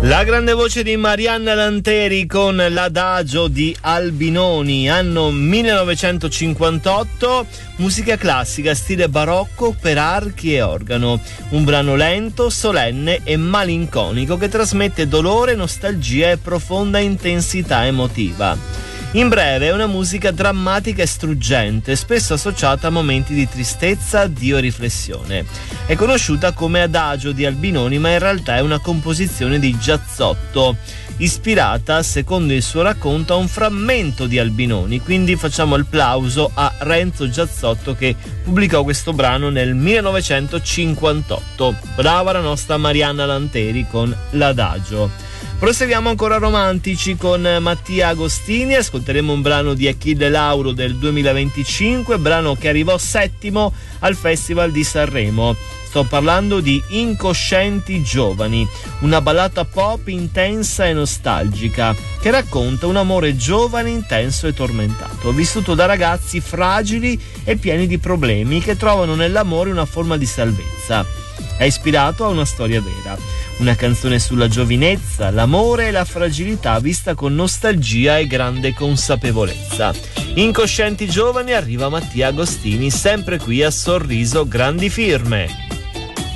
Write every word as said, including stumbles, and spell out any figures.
La grande voce di Marianna Lanteri con l'Adagio di Albinoni, anno millenovecentocinquantotto, musica classica stile barocco per archi e organo, un brano lento, solenne e malinconico che trasmette dolore, nostalgia e profonda intensità emotiva. In breve, è una musica drammatica e struggente, spesso associata a momenti di tristezza, addio e riflessione. È conosciuta come Adagio di Albinoni, ma in realtà è una composizione di Giazzotto, ispirata, secondo il suo racconto, a un frammento di Albinoni. Quindi facciamo il plauso a Renzo Giazzotto che pubblicò questo brano nel millenovecentocinquantotto. Brava la nostra Marianna Lanteri con l'Adagio. Proseguiamo ancora romantici con Mattia Agostini, ascolteremo un brano di Achille Lauro del duemilaventicinque, brano che arrivò settimo al Festival di Sanremo. Sto parlando di Incoscienti Giovani, una ballata pop intensa e nostalgica che racconta un amore giovane, intenso e tormentato, vissuto da ragazzi fragili e pieni di problemi che trovano nell'amore una forma di salvezza. È ispirato a una storia vera, una canzone sulla giovinezza, l'amore e la fragilità vista con nostalgia e grande consapevolezza. Incoscienti Giovani, arriva Mattia Agostini, sempre qui a Sorriso Grandi Firme.